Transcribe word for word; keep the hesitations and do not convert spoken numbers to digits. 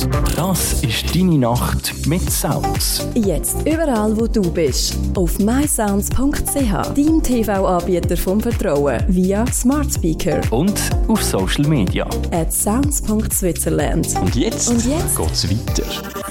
Sounds. Das ist deine Nacht mit Sounds. Jetzt überall, wo du bist. Auf my sounds punkt c h, dein T V-Anbieter vom Vertrauen, via Smart Speaker. Und auf Social Media. At sounds punkt switzerland. Und jetzt, Und jetzt geht's weiter.